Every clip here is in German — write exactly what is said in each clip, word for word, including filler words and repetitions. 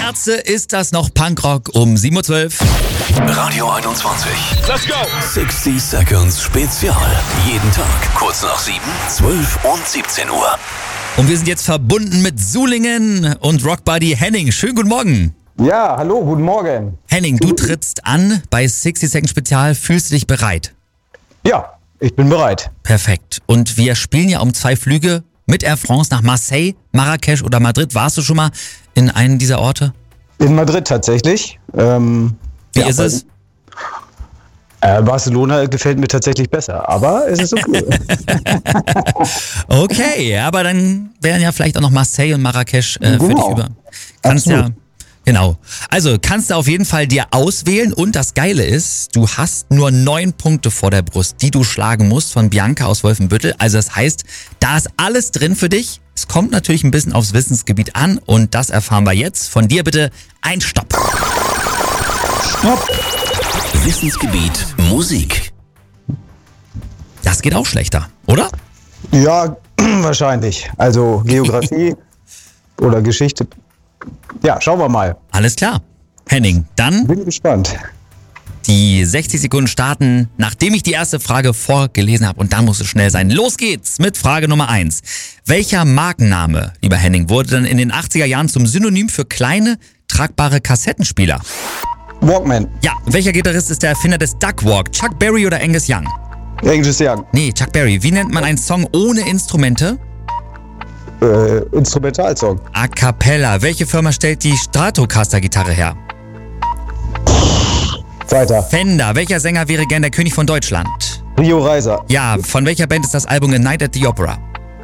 Ärzte, ist das noch Punkrock um sieben Uhr zwölf. Radio einundzwanzig. Let's go! sechzig Seconds Spezial. Jeden Tag kurz nach sieben, zwölf und siebzehn Uhr. Und wir sind jetzt verbunden mit Sulingen und Rockbuddy Henning. Schönen guten Morgen. Ja, hallo, guten Morgen. Henning, du trittst an bei sechzig Seconds Spezial. Fühlst du dich bereit? Ja, ich bin bereit. Perfekt. Und wir spielen ja um zwei Flüge mit Air France nach Marseille, Marrakesch oder Madrid. Warst du schon mal in einem dieser Orte? In Madrid tatsächlich. Ähm, Wie ja, ist es? Äh, Barcelona gefällt mir tatsächlich besser, aber es ist okay. Okay, aber dann wären ja vielleicht auch noch Marseille und Marrakesch äh, für Genau. dich über. Kannst Absolut. ja, genau. Also kannst du auf jeden Fall dir auswählen und das Geile ist, du hast nur neun Punkte vor der Brust, die du schlagen musst von Bianca aus Wolfenbüttel. Also das heißt, da ist alles drin für dich. Es kommt natürlich ein bisschen aufs Wissensgebiet an und das erfahren wir jetzt. Von dir bitte ein Stopp. Stopp. Wissensgebiet Musik. Das geht auch schlechter, oder? Ja, wahrscheinlich. Also Geografie oder Geschichte. Ja, schauen wir mal. Alles klar. Henning, dann Bin gespannt. die sechzig Sekunden starten, nachdem ich die erste Frage vorgelesen habe und dann muss es schnell sein. Los geht's mit Frage Nummer eins. Welcher Markenname, lieber Henning, wurde dann in den achtziger Jahren zum Synonym für kleine, tragbare Kassettenspieler? Walkman. Ja, welcher Gitarrist ist der Erfinder des Duckwalk? Chuck Berry oder Angus Young? Angus Young. Nee, Chuck Berry. Wie nennt man einen Song ohne Instrumente? Äh, Instrumentalsong. A cappella. Welche Firma stellt die Stratocaster-Gitarre her? Weiter. Fender. Welcher Sänger wäre gern der König von Deutschland? Rio Reiser. Ja, von welcher Band ist das Album A Night at the Opera?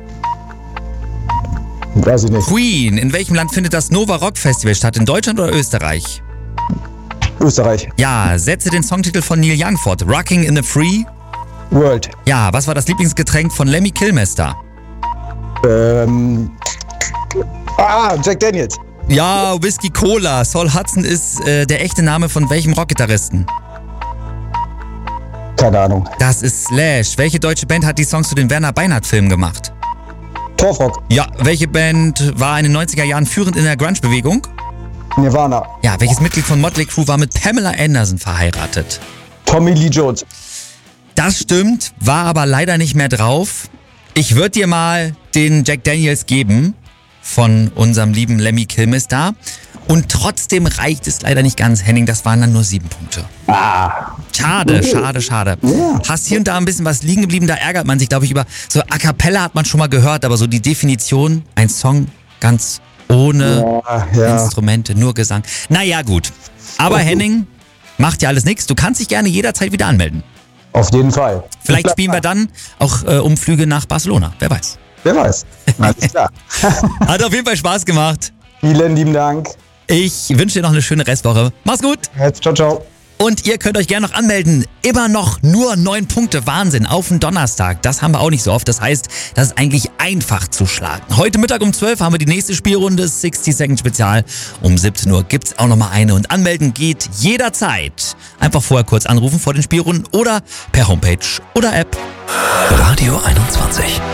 Weiß ich nicht. Queen. In welchem Land findet das Nova Rock Festival statt? In Deutschland oder Österreich? Österreich. Ja, setze den Songtitel von Neil Young fort. Rocking in the Free. World. Ja, was war das Lieblingsgetränk von Lemmy Kilmister? Ähm. Ah, Jack Daniels. Ja, Whisky Cola. Saul Hudson ist äh, der echte Name von welchem Rockgitarristen? Keine Ahnung. Das ist Slash. Welche deutsche Band hat die Songs zu den Werner Beinhardt-Filmen gemacht? Torfrock. Ja, welche Band war in den neunziger Jahren führend in der Grunge-Bewegung? Nirvana. Ja, welches Mitglied von Motley Crue war mit Pamela Anderson verheiratet? Tommy Lee Jones. Das stimmt, war aber leider nicht mehr drauf. Ich würde dir mal den Jack Daniels geben von unserem lieben Lemmy Kilmister. Und trotzdem reicht es leider nicht ganz, Henning. Das waren dann nur sieben Punkte. Ah. Schade, schade, schade. Ja. Hast hier und da ein bisschen was liegen geblieben. Da ärgert man sich, glaube ich, über so A Cappella hat man schon mal gehört. Aber so die Definition, ein Song ganz ohne Ja, ja. Instrumente, nur Gesang. Naja, gut. Aber Henning, macht ja alles nichts. Du kannst dich gerne jederzeit wieder anmelden. Auf jeden Fall. Vielleicht Ich bleib spielen wir da. dann auch äh, Umflüge nach Barcelona. Wer weiß. Wer weiß. Alles klar. Hat auf jeden Fall Spaß gemacht. Vielen lieben Dank. Ich wünsche dir noch eine schöne Restwoche. Mach's gut. Jetzt, ciao, ciao. Und ihr könnt euch gerne noch anmelden. Immer noch nur neun Punkte. Wahnsinn. Auf den Donnerstag. Das haben wir auch nicht so oft. Das heißt, das ist eigentlich einfach zu schlagen. Heute Mittag um zwölf haben wir die nächste Spielrunde. sechzig Second Spezial. Um siebzehn Uhr gibt's auch nochmal eine. Und anmelden geht jederzeit. Einfach vorher kurz anrufen vor den Spielrunden oder per Homepage oder App. Radio einundzwanzig.